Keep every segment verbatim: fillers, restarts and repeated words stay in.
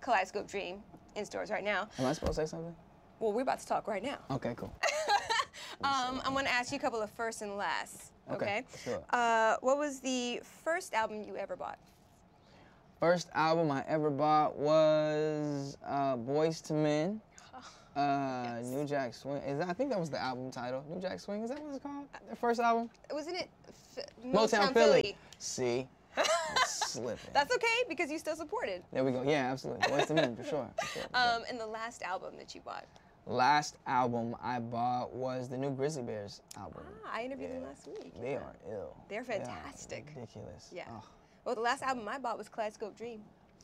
Kaleidoscope Dream in stores right now. Am I supposed to say something? Well, we're about to talk right now. Okay, cool. um, I'm going to ask you a couple of firsts and lasts. Okay. Okay, sure. Uh, what was the first album you ever bought? First album I ever bought was uh, Boyz two Men. Uh, Yes. New Jack Swing. Is that, I think that was the album title. New Jack Swing. Is that what it's called? The first album? Wasn't it F Motown, Philly. See, I'm slipping. That's okay because you still supported. There we go. Yeah, absolutely. Boyz two Men for sure. For sure, for sure. Um, and the last album that you bought? Last album I bought was the new Grizzly Bears album. Ah, I interviewed them Yeah. last week. They yeah. are ill. They're They are fantastic. ridiculous. Yeah. Ugh. Well, the last album I bought was Kaleidoscope Dream.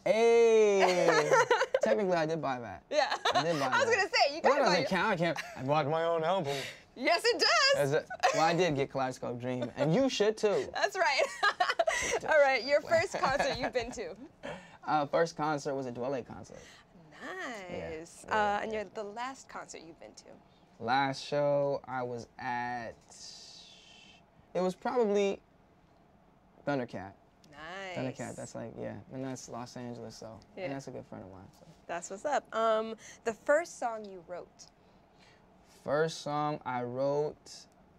Hey! Technically, I did buy that. Yeah. I did buy I was that. gonna say you But got that buy doesn't your- count. I can't. I bought my own album. Yes, it does. As a, well, I did get Kaleidoscope Dream, and you should too. That's right. All right, your first concert you've been to. Uh, first concert was a Dwele concert. Nice. Yeah, Uh, and you're the last concert you've been to. Last show I was at, it was probably Thundercat. Nice. Thundercat, that's like, yeah, and that's Los Angeles, so, Yeah. and that's a good friend of mine. So. That's what's up. Um, the first song you wrote. First song I wrote,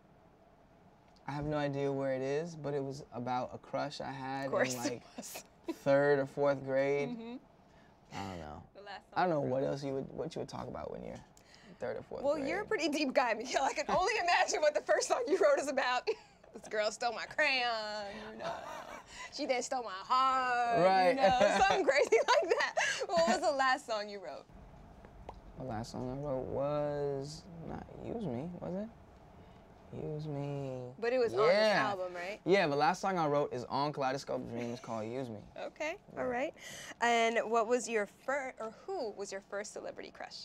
I have no idea where it is, but it was about a crush I had Of course in it like was. third or fourth grade. Mhm. I don't know. The last song I don't know you what wrote. else you would what you would talk about when you're third or fourth Well, grade. you're a pretty deep guy, Miguel. I can only imagine what the first song you wrote is about. This girl stole my crayon, you know. She then stole my heart, Right. you know, something crazy like that. What was the last song you wrote? The last song I wrote was not Use Me, was it? Use Me. But it was on this Yeah. album, right? Yeah, the last song I wrote is on Kaleidoscope Dream. It's called Use Me. Okay, all right. And what was your first, or who was your first celebrity crush?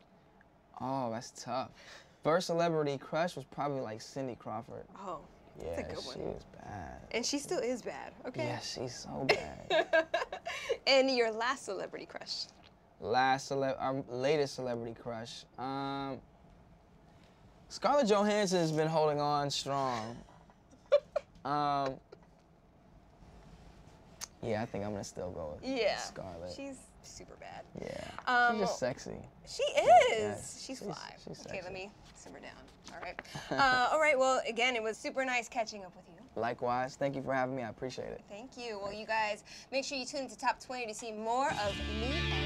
Oh, that's tough. First celebrity crush was probably like Cindy Crawford. Oh, Yeah, that's a good she one. was bad. And she still is bad, okay? Yeah, she's so bad. And your last celebrity crush? Last cele our latest celebrity crush. Um, Scarlett Johansson has been holding on strong. um, yeah, I think I'm gonna still go with Yeah. Scarlett. She's super bad. Yeah, Um, she's just sexy. She is. Yes, she's she's- fly. she's okay, sexy. let me simmer down. All right. Uh, all right. Well, again, it was super nice catching up with you. Likewise, thank you for having me. I appreciate it. Thank you. Well, you guys, make sure you tune into Top twenty to see more of me